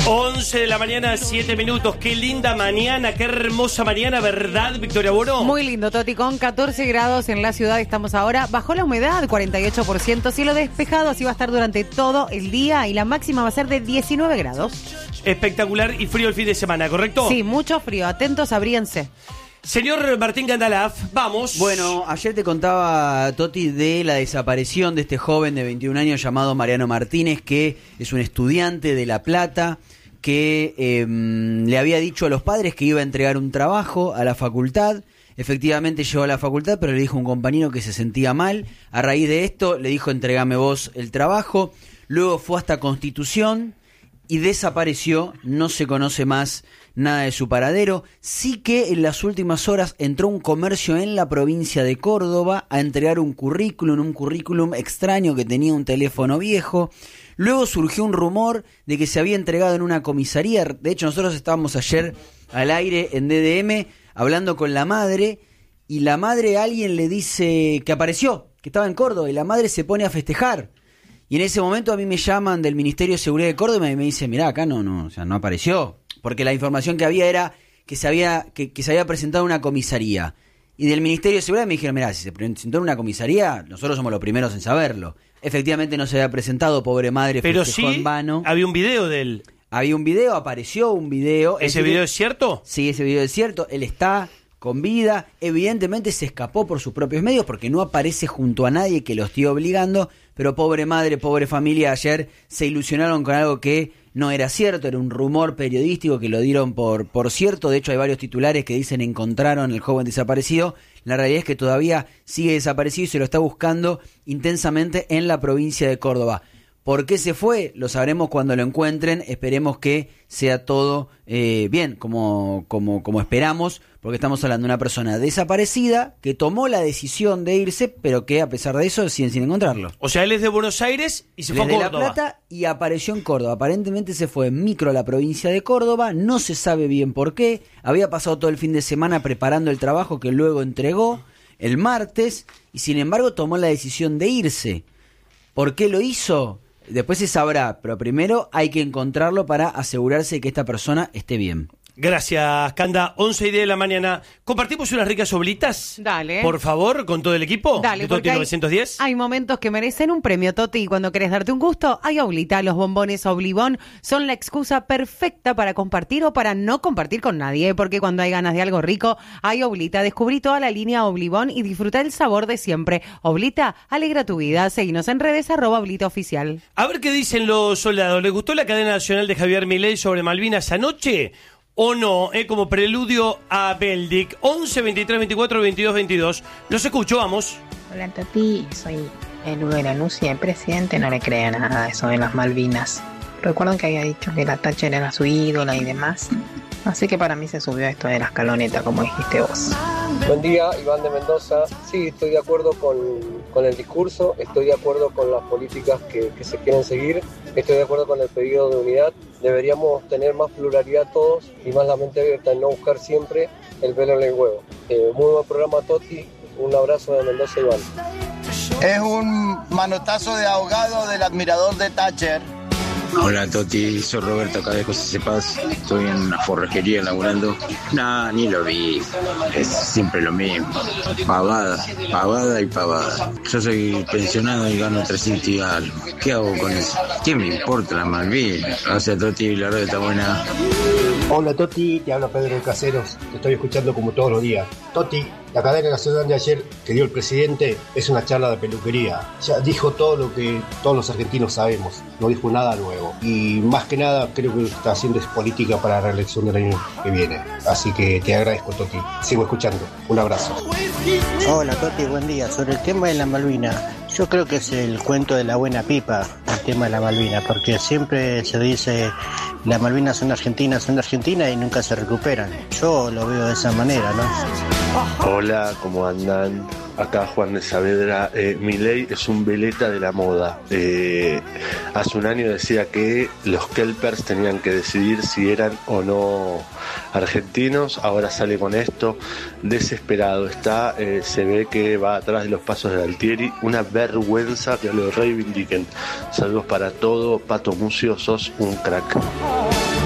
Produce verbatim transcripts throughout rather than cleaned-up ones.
once de la mañana, siete minutos. Qué linda mañana, qué hermosa mañana, ¿verdad, Victoria Boro? Muy lindo, Toti, con catorce grados en la ciudad estamos ahora. Bajó la humedad, cuarenta y ocho por ciento, cielo despejado, así va a estar durante todo el día y la máxima va a ser de diecinueve grados. Espectacular y frío el fin de semana, ¿correcto? Sí, mucho frío, atentos, abríense. Señor Martín Gandalaf, vamos. Bueno, ayer te contaba, Toti, de la desaparición de este joven de veintiún años llamado Mariano Martínez, que es un estudiante de La Plata, que eh, le había dicho a los padres que iba a entregar un trabajo a la facultad. Efectivamente llegó a la facultad, pero le dijo a un compañero que se sentía mal. A raíz de esto le dijo: entregame vos el trabajo. Luego fue hasta Constitución y desapareció, no se conoce más nada de su paradero. Sí que en las últimas horas entró un comercio en la provincia de Córdoba a entregar un currículum, un currículum extraño que tenía un teléfono viejo. Luego surgió un rumor de que se había entregado en una comisaría. De hecho, nosotros estábamos ayer al aire en D D M hablando con la madre, y la madre, a alguien le dice que apareció, que estaba en Córdoba, y la madre se pone a festejar. Y en ese momento a mí me llaman del Ministerio de Seguridad de Córdoba y me dicen: mirá, acá no, no, o sea, no apareció. Porque la información que había era que se había, que, que se había presentado en una comisaría. Y del Ministerio de Seguridad me dijeron: mirá, si se presentó en una comisaría, nosotros somos los primeros en saberlo. Efectivamente no se había presentado, pobre madre, pero festejó sí, en vano. Había un video de él. Había un video, apareció un video. ¿Ese video es cierto? Sí, ese video es cierto. Él está con vida. Evidentemente se escapó por sus propios medios porque no aparece junto a nadie que lo esté obligando. Pero pobre madre, pobre familia, ayer se ilusionaron con algo que no era cierto, era un rumor periodístico que lo dieron por, por cierto. De hecho, hay varios titulares que dicen encontraron al joven desaparecido. La realidad es que todavía sigue desaparecido y se lo está buscando intensamente en la provincia de Córdoba. ¿Por qué se fue? Lo sabremos cuando lo encuentren. Esperemos que sea todo eh, bien, como, como, como esperamos, porque estamos hablando de una persona desaparecida que tomó la decisión de irse, pero que a pesar de eso siguen sin encontrarlo. O sea, él es de Buenos Aires y se fue a Córdoba. De La Plata y apareció en Córdoba. Aparentemente se fue en micro a la provincia de Córdoba, no se sabe bien por qué. Había pasado todo el fin de semana preparando el trabajo que luego entregó el martes y sin embargo tomó la decisión de irse. ¿Por qué lo hizo? Después se sabrá, pero primero hay que encontrarlo para asegurarse de que esta persona esté bien. Gracias, Canda. once y diez de la mañana. ¿Compartimos unas ricas oblitas? Dale. Por favor, con todo el equipo. Dale, de Toti hay, novecientos diez. Hay momentos que merecen un premio, Toti, y cuando querés darte un gusto, hay oblita. Los bombones Oblibón son la excusa perfecta para compartir o para no compartir con nadie, porque cuando hay ganas de algo rico, hay oblita. Descubrí toda la línea Oblibón y disfruta el sabor de siempre. Oblita, alegra tu vida. Seguinos en redes, arroba oblita oficial. A ver qué dicen los soldados. ¿Les gustó la cadena nacional de Javier Milei sobre Malvinas anoche? ¿O no? Eh, como preludio a Beldic. once, veintitrés, veinticuatro, veintidós, veintidós. Los escucho, vamos. Hola, Toti. Soy el Hugo de la Nucia. El presidente no le crea nada de eso de las Malvinas. Recuerdan que había dicho que la Thatcher era su ídola y demás. Así que para mí se subió esto de la escaloneta, como dijiste vos. Buen día, Iván de Mendoza. Sí, estoy de acuerdo con, con el discurso, estoy de acuerdo con las políticas que, que se quieren seguir, estoy de acuerdo con el pedido de unidad. Deberíamos tener más pluralidad todos y más la mente abierta y no buscar siempre el pelo en el huevo. Eh, muy buen programa, Toti. Un abrazo de Mendoza, Iván. Es un manotazo de ahogado del admirador de Thatcher. Hola Toti, soy Roberto acá de José Cepaz, estoy en una forrajería laburando. Nah, ni lo vi, es siempre lo mismo, pavada, pavada y pavada. Yo soy pensionado y gano trescientos y algo, ¿qué hago con eso? ¿Qué me importa la Malvinas? Gracias Toti, la radio está buena. Hola Toti, te habla Pedro de Caseros, te estoy escuchando como todos los días. Toti, la cadena nacional de ayer que dio el presidente es una charla de peluquería. Ya dijo todo lo que todos los argentinos sabemos, no dijo nada nuevo. Y más que nada creo que lo que está haciendo es política para la reelección del año que viene. Así que te agradezco, Toti. Sigo escuchando. Un abrazo. Hola Toti, buen día. Sobre el tema de la Malvina, yo creo que es el cuento de la buena pipa, el tema de la Malvina, porque siempre se dice las Malvinas son argentinas, son de Argentina y nunca se recuperan. Yo lo veo de esa manera, ¿no? Hola, ¿cómo andan? Acá Juan de Saavedra. eh, Milei es un veleta de la moda. Eh, hace un año decía que los kelpers tenían que decidir si eran o no argentinos. Ahora sale con esto, desesperado está, eh, se ve que va atrás de los pasos de Altieri. Una vergüenza que lo reivindiquen. Saludos para todo, Pato Mucio, sos un crack.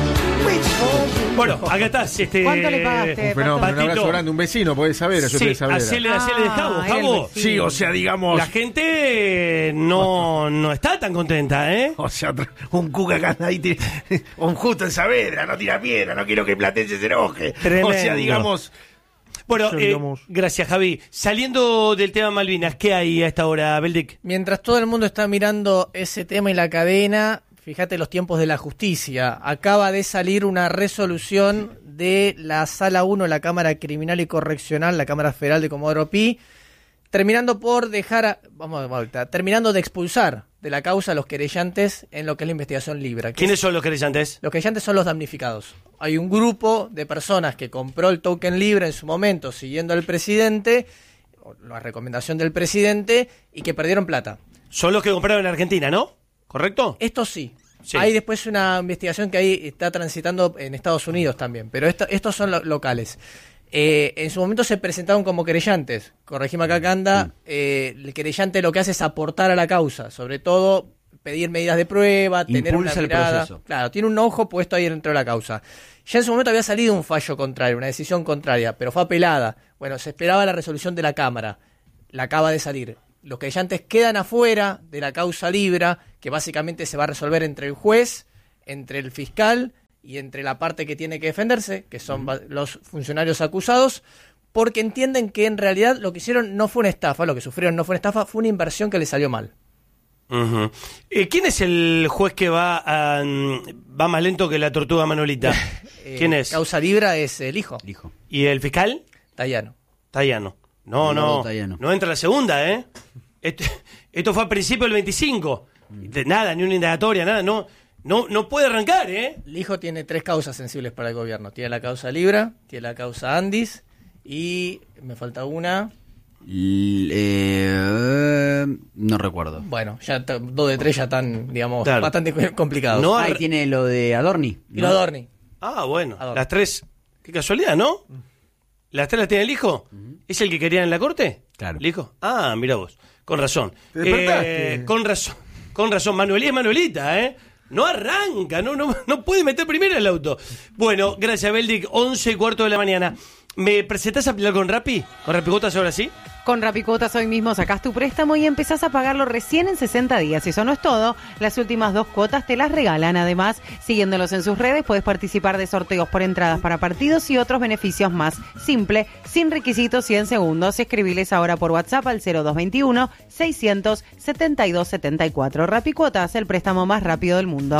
Bueno, acá estás. Este, ¿Cuánto le pagaste, Un fenómeno, un Patito? abrazo grande, un vecino, podés saber, yo Sí, te saber. hacele, hacele de Jabo, Ah, Jabo. el Sí, o sea, digamos. La gente no, no está tan contenta, ¿eh? O sea, otro- un cuca acá ahí, tira- un justo en Saavedra, no tira piedra, no quiero que Platense se enoje. Tremendo. O sea, digamos. Bueno, Yo, eh, digamos- gracias, Javi. Saliendo del tema Malvinas, ¿qué hay a esta hora, Beldic? Mientras todo el mundo está mirando ese tema y la cadena, fíjate los tiempos de la justicia. Acaba de salir una resolución de la Sala uno de la Cámara Criminal y Correccional, la Cámara Federal de Comodoro Pi, terminando por dejar, a- vamos de vuelta, terminando de expulsar de la causa a los querellantes en lo que es la investigación libre. ¿Quiénes son los querellantes? Los querellantes son los damnificados. Hay un grupo de personas que compró el token libre en su momento siguiendo al presidente, o la recomendación del presidente, y que perdieron plata. Son los que compraron en Argentina, ¿no? ¿Correcto? Esto sí. Sí. Hay después una investigación que ahí está transitando en Estados Unidos también, pero esto- estos son lo- locales. Eh, en su momento se presentaron como querellantes. Corregime acá, Canda. Eh, el querellante lo que hace es aportar a la causa, sobre todo pedir medidas de prueba, tener una Impulsa el mirada. proceso. Claro, tiene un ojo puesto ahí dentro de la causa. Ya en su momento había salido un fallo contrario, una decisión contraria, pero fue apelada. Bueno, se esperaba la resolución de la Cámara. La acaba de salir. Los querellantes quedan afuera de la causa libra, que básicamente se va a resolver entre el juez, entre el fiscal y entre la parte que tiene que defenderse, que son va- los funcionarios acusados, porque entienden que en realidad lo que hicieron no fue una estafa, lo que sufrieron no fue una estafa, fue una inversión que les salió mal. Ujú. Eh, ¿Quién es el juez que va a, mm, va más lento que la tortuga Manolita? Eh, ¿Quién es? Causa libra es el hijo, Hijo. ¿Y el fiscal? Tayano. Tayano. No, Eduardo no. Tayano. No entra la segunda, ¿eh? Esto, esto fue al principio del veinticinco. De nada, ni una indagatoria, nada. No, no, no puede arrancar, ¿eh? El hijo tiene tres causas sensibles para el gobierno. Tiene la causa libra, tiene la causa Andis y me falta una. L- eh, no recuerdo. Bueno, ya t- dos de tres ya están, digamos, Claro. bastante co- complicados. No, Ahí ar- tiene lo de Adorni. y lo Adorni. Ah, bueno. Adorno. Las tres. Qué casualidad, ¿no? ¿Las tres las tiene el hijo? ¿Es el que querían en la corte? Claro. ¿El hijo? Ah, mira vos. Con razón. Te despertaste. Eh, con razón. Con razón. Manuelita es Manuelita, ¿eh? No arranca, no, no, no puede meter primero el auto. Bueno, gracias, Beldic. once y cuarto de la mañana. ¿Me presentás a aplicar con Rappi? ¿Con Rappicuotas ahora sí? Con Rapicuotas hoy mismo sacás tu préstamo y empezás a pagarlo recién en sesenta días. Eso no es todo. Las últimas dos cuotas te las regalan. Además, siguiéndolos en sus redes, puedes participar de sorteos por entradas para partidos y otros beneficios más. Simple, sin requisitos y en segundos. Escribiles ahora por WhatsApp al cero dos veintiuno, seiscientos, setenta y dos setenta y cuatro. Rapicuotas, el préstamo más rápido del mundo.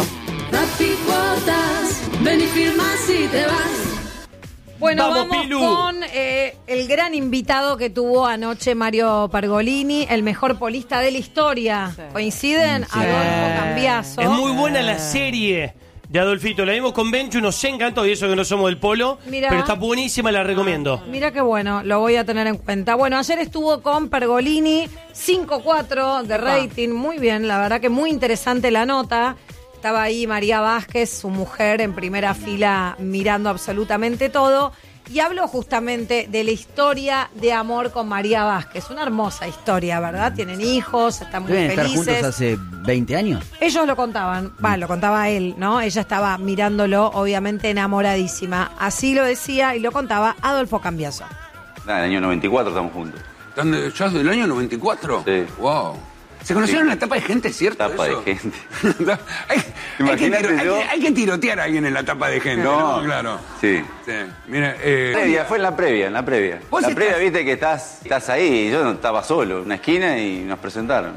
Rapicuotas, ven y firmas y te vas. Bueno, Vamos, vamos, Pilu. con eh, el gran invitado que tuvo anoche Mario Pergolini, el mejor polista de la historia. ¿Coinciden? Sí. Adolfo Cambiaso. Es muy buena la serie de Adolfito. La vimos con Benchu, nos encantó, y eso que no somos del polo. Mirá. Pero está buenísima, la recomiendo. Mira qué bueno, lo voy a tener en cuenta. Bueno, ayer estuvo con Pergolini, cinco cuatro de rating, muy bien, la verdad que muy interesante la nota. Estaba ahí María Vázquez, su mujer, en primera fila mirando absolutamente todo. Y habló justamente de la historia de amor con María Vázquez. Una hermosa historia, ¿verdad? Tienen hijos, están muy ¿Deben estar felices. juntos hace veinte años? Ellos lo contaban, va, lo contaba él, ¿no? Ella estaba mirándolo, obviamente enamoradísima. Así lo decía y lo contaba Adolfo Cambiaso. En el año noventa y cuatro estamos juntos. ¿Están de- ¿Ya del año noventa y cuatro? Sí. Wow. ¿Se conocieron Sí. en la etapa de gente, cierto? Tapa eso? de gente. hay, hay que Imagínate tiro- hay yo- que- hay que tirotear a alguien en la etapa de gente, ¿no? No. Claro. Sí. Sí. Mira, eh, Previa, fue en la previa, en la previa. ¿Vos La estás- previa, viste que estás, estás ahí, y yo no estaba solo, en una esquina y nos presentaron.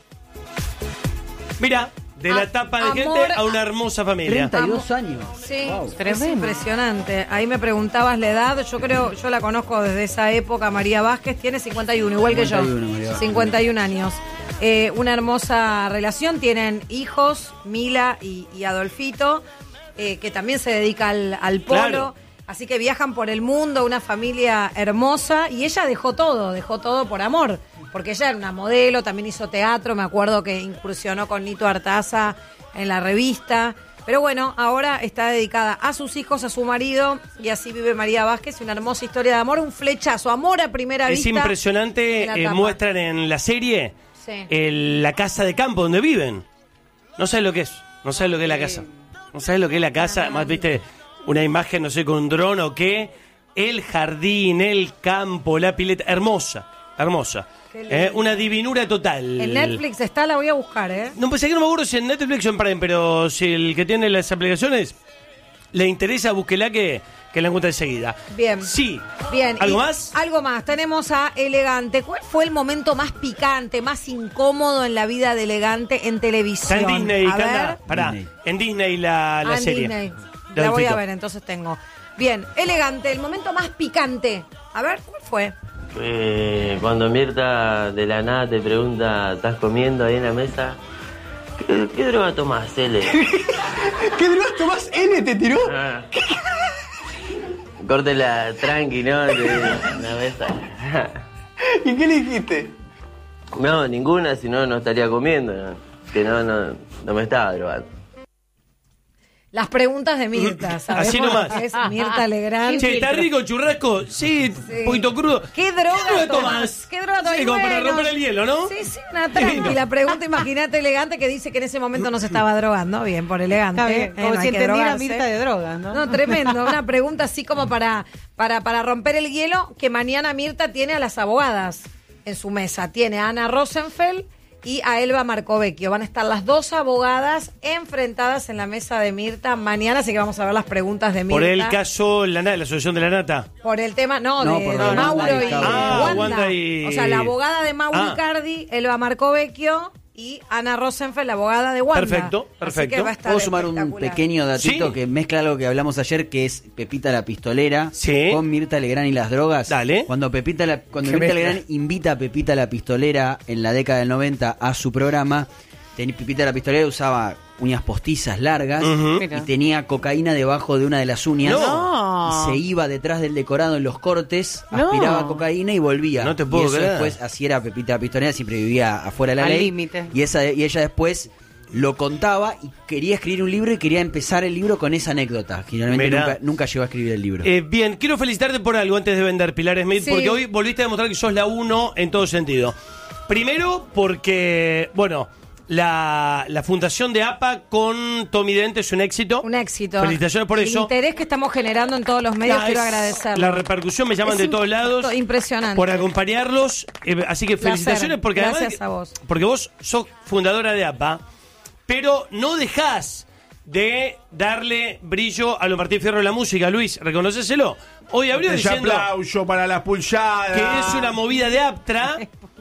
Mira, de la etapa de amor gente a una hermosa familia. treinta y dos años. Sí, es Tremendo. impresionante. Ahí me preguntabas la edad. Yo creo, yo la conozco desde esa época. María Vázquez tiene cincuenta y uno, igual que yo. cincuenta y uno, María Vázquez. cincuenta y un años. Eh, una hermosa relación. Tienen hijos, Mila y, y Adolfito, eh, que también se dedica al, al polo. Claro. Así que viajan por el mundo, una familia hermosa. Y ella dejó todo, dejó todo por amor. Porque ella era una modelo, también hizo teatro. Me acuerdo que incursionó con Nito Artaza en la revista. Pero bueno, ahora está dedicada a sus hijos, a su marido, y así vive María Vázquez, una hermosa historia de amor, un flechazo, amor a primera Es vista. impresionante, en la eh, tapa. muestran en la serie Sí. el- la casa de campo donde viven. No sabes lo que es, no sabes lo que es la casa. No sabes lo que es la casa, más viste, una imagen, no sé, con un dron o qué. El jardín, el campo, la pileta, hermosa, hermosa. Eh, una divinura total. En Netflix está, la voy a buscar, ¿eh? No, pues aquí no me acuerdo si en Netflix o en Prime, pero si el que tiene las aplicaciones le interesa, búsquela que, que la encuentra enseguida. Bien. Sí. Bien. ¿Algo y más? Algo más. Tenemos a Elegante. ¿Cuál fue el momento más picante, más incómodo en la vida de Elegante en televisión? Está en Disney, a Canda. ver. Pará, Disney. en Disney la, la Ah, en serie. Disney. La La voy del a Fito. ver, entonces tengo. Bien, Elegante, el momento más picante. A ver, ¿cuál fue? Eh, cuando Mirta de la nada te pregunta, ¿estás comiendo ahí en la mesa? ¿Qué, qué droga tomás, L? ¿Qué drogas tomás? N te tiró. Ah. Córtela tranqui, ¿no? De la mesa. ¿Y qué le dijiste? No, ninguna, si no, no estaría comiendo. ¿No? Que no, no, no me estaba drogando. Las preguntas de Mirta, ¿sabes? Así nomás. Es Mirta Legrand. Che, ¿está rico el churrasco? Sí, un poquito crudo. ¿Qué droga, ¿Qué droga tomás? tomás? ¿Qué droga tomás? Sí, Y como para bueno, romper el hielo, ¿no? Sí, sí, una tranquila pregunta. Imagínate Elegante que dice que en ese momento no se estaba drogando. Bien, por Elegante. Está bien, eh, como no si hay que entendiera drogarse. Mirta de drogas, ¿no? No, tremendo. Una pregunta así como para, para, para romper el hielo, que mañana Mirta tiene a las abogadas en su mesa. Tiene a Ana Rosenfeld y a Elba Marcovecchio. Van a estar las dos abogadas enfrentadas en la mesa de Mirta mañana, así que vamos a ver las preguntas de Mirta. Por el caso la, na- la asociación de la nata. Por el tema, no, No, de, por de lo de Mauro Wanda y y Wanda. Ah, Wanda. Wanda y- O sea, la abogada de Mauro Ah. Icardi, Elba Marcovecchio y Ana Rosenfeld, la abogada de Wanda. Perfecto, Así perfecto. que va a estar Puedo sumar un espectacular. pequeño datito Sí. que mezcla algo que hablamos ayer, que es Pepita la Pistolera Sí. con Mirta Legrand y las drogas. Dale. Cuando Pepita la, cuando Qué Mirta mezcla. Legrand invita a Pepita la Pistolera en la década del noventa a su programa, ten- Pepita la Pistolera usaba uñas postizas largas Ujú. y tenía cocaína debajo de una de las uñas. No. Y se iba detrás del decorado en los cortes, No. aspiraba cocaína y volvía. No te puedo y eso creer. después, así era Pepita la Pistolera, siempre vivía afuera de la Al ley. límite. Y, esa, y ella después lo contaba y quería escribir un libro y quería empezar el libro con esa anécdota. Generalmente Mirá. nunca, nunca llegó a escribir el libro. Eh, bien, quiero felicitarte por algo antes de vender, Pilar Smith, Sí. porque hoy volviste a demostrar que sos la uno en todo sentido. Primero, porque, bueno, la, la fundación de A P A con Tommy Dente es un éxito. Un éxito. Felicitaciones por el eso. interés que estamos generando en todos los medios, Ah, quiero es- agradecerlo. La repercusión, me llaman Es de im- todos lados. Impresionante. Por acompañarlos. Eh, así que Placer. felicitaciones porque Gracias además. a vos. Porque vos sos fundadora de A P A, pero no dejás de darle brillo a lo Martín Fierro de la música, Luis. Reconocéselo. Hoy abrió Ese diciendo aplauso para las pulsadas. que es una movida de Aptra.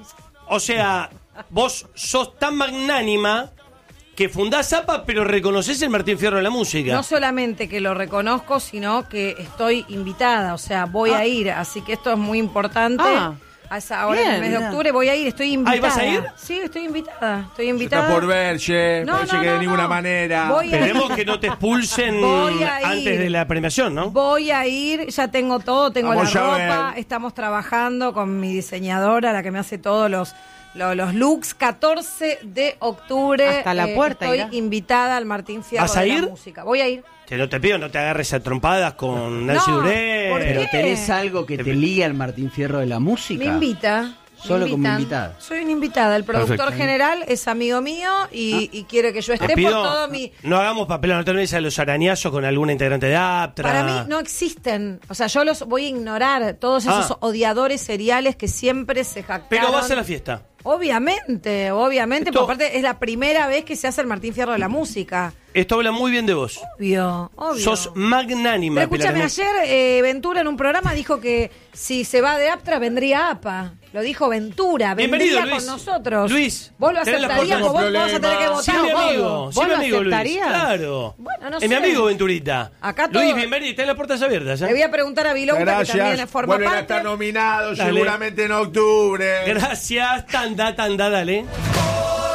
O sea, vos sos tan magnánima que fundás A P A, pero reconoces el Martín Fierro de la música. No solamente que lo reconozco, sino que estoy invitada, o sea, voy Ah. a ir, así que esto es muy importante. Ah. A esa- ahora en el Bien, mes de mira. octubre voy a ir, estoy invitada. ¿Ahí vas a ir? Sí, estoy invitada, estoy Está invitada. por ver, che. No, Parece no, que no, de ninguna no. manera. Voy a- Esperemos que no te expulsen Voy a antes ir. de la premiación, ¿no? Voy a ir, ya tengo todo, tengo Vamos la a ropa, ver. estamos trabajando con mi diseñadora, la que me hace todos los, los, los looks. catorce de octubre. Hasta la puerta Estoy irá. invitada al Martín Fierro ¿Vas a de ir? la música. Voy a ir. Te lo te pido, no te agarres a trompadas con Nancy No, Duré. ¿por Pero qué? tenés algo que te liga al Martín Fierro de la música. Me invita. Solo me como invitan. invitada. Soy una invitada. El productor Perfecto. general es amigo mío y, y quiere que yo Te esté por pido, todo mi... no hagamos papel, no te olvides a los arañazos con alguna integrante de Aptra. Para mí no existen. O sea, yo los voy a ignorar. Todos esos Ah. odiadores seriales que siempre se jactaron. Pero vas a la fiesta. Obviamente, obviamente. Esto- Por parte, es la primera vez que se hace el Martín Fierro de la música. Esto habla muy bien de vos. Obvio, obvio. Sos magnánima. Pero escúchame, Pilar Smith. ayer eh, Ventura en un programa dijo que si se va de Aptra vendría A P A. Lo dijo Ventura, Bienvenido, vendría Luis. con nosotros. Luis, ¿Vos lo tenés la aceptarías puerta o vos con vos vas a tener que problemas. votar? Sí, mi vos? amigo, ¿Vos sí, mi lo amigo Luis. aceptarías? Claro. Bueno, no es mi sé. amigo Venturita. Acá todo- Luis, bienvenido, tenés las puertas abiertas. ¿eh? Le voy a preguntar a Vilauta, que también Gracias. forma Vuelven a parte. estar nominados Dale. seguramente en octubre. Gracias, tanda, tanda, dale.